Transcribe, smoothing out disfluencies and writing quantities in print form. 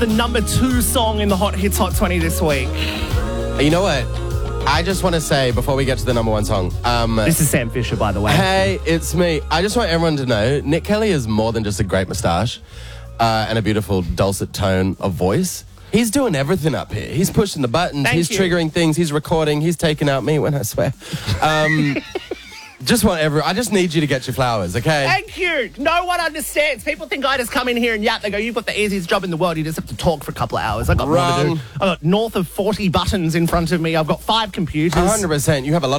The number 2 song in the Hot Hits Hot 20 this week. You know what? I just want to say, before we get to the number 1 song... This is Sam Fisher, by the way. Hey, it's me. I just want everyone to know, Nick Kelly is more than just a great moustache and a beautiful dulcet tone of voice. He's doing everything up here. He's pushing the buttons. Thank he's you. triggering things. He's recording. He's taking out me when I swear. I just need you to get your flowers, okay? Thank you. No one understands. People think I just come in here and yap. They go, you've got the easiest job in the world. You just have to talk for a couple of hours. I got more to do. Wrong. I got north of 40 buttons in front of me. I've got 5 computers. 100%. You have a lot